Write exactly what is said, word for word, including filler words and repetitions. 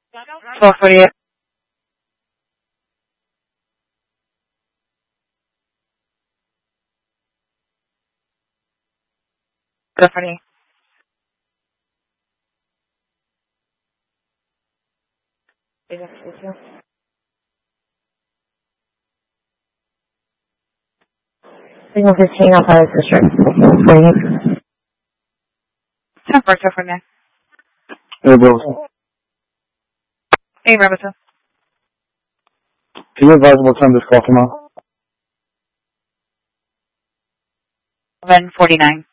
twelve forty-eight. twelve forty-eight. Signal fifteen, I'll follow the district. ten four, twelve forty-nine. Hey, Robertson. Hey, Robertson. Can you advise what time this call came out? eleven forty-nine.